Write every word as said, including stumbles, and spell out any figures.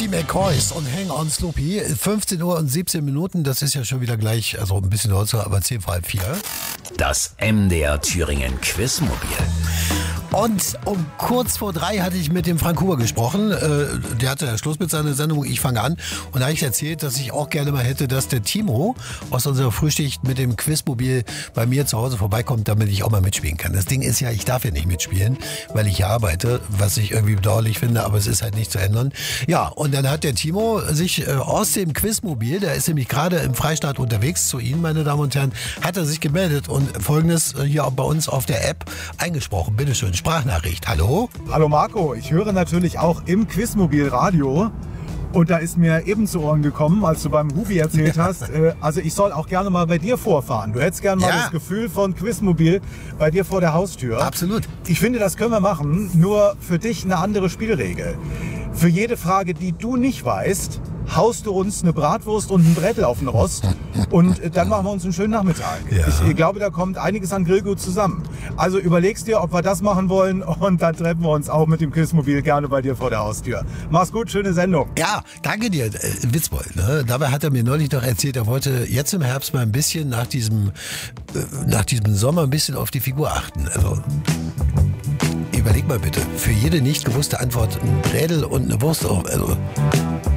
Die McCoys und Hang on Sloopy. fünfzehn Uhr und siebzehn Minuten, das ist ja schon wieder gleich, also ein bisschen heute, aber zehn vor halb vier. Das M D R Thüringen Quizmobil. Und um kurz vor drei hatte ich mit dem Frank Huber gesprochen. Äh, der hatte ja Schluss mit seiner Sendung, ich fange an. Und da habe ich erzählt, dass ich auch gerne mal hätte, dass der Timo aus unserer Frühschicht mit dem Quizmobil bei mir zu Hause vorbeikommt, damit ich auch mal mitspielen kann. Das Ding ist ja, ich darf ja nicht mitspielen, weil ich hier arbeite, was ich irgendwie bedauerlich finde, aber es ist halt nicht zu ändern. Ja, und dann hat der Timo sich äh, aus dem Quizmobil, der ist nämlich gerade im Freistaat unterwegs zu Ihnen, meine Damen und Herren, hat er sich gemeldet und Folgendes äh, hier auch bei uns auf der App eingesprochen. Bitteschön. Sprachnachricht. Hallo? Hallo Marco, ich höre natürlich auch im Quizmobil Radio und da ist mir eben zu Ohren gekommen, als du beim Hubi erzählt hast, äh, also ich soll auch gerne mal bei dir vorfahren. Du hättest gerne mal Ja. das Gefühl von Quizmobil bei dir vor der Haustür. Absolut. Ich finde, das können wir machen, nur für dich eine andere Spielregel. Für jede Frage, die du nicht weißt, haust du uns eine Bratwurst und ein Brettel auf den Rost und äh, dann machen wir uns einen schönen Nachmittag. Ja. Ich, ich glaube, da kommt einiges an Grillgut zusammen. Also überlegst dir, ob wir das machen wollen und dann treffen wir uns auch mit dem Quizmobil gerne bei dir vor der Haustür. Mach's gut, schöne Sendung. Ja, danke dir, äh, Witzbold. Ne? Dabei hat er mir neulich noch erzählt, er wollte jetzt im Herbst mal ein bisschen nach diesem, äh, nach diesem Sommer ein bisschen auf die Figur achten. Also, überleg mal bitte, für jede nicht gewusste Antwort ein Brädel und eine Wurst. Also,